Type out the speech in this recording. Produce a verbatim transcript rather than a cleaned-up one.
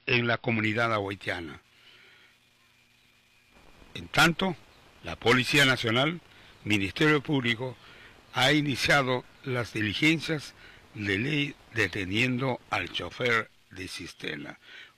en la comunidad haitiana. En tanto, la Policía Nacional, Ministerio Público, ha iniciado las diligencias de ley deteniendo al chofer de cisterna.